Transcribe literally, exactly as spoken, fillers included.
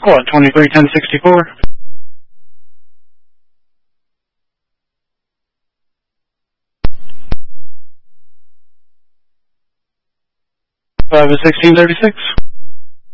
Squad twenty-three ten sixty-four. five is sixteen thirty-six.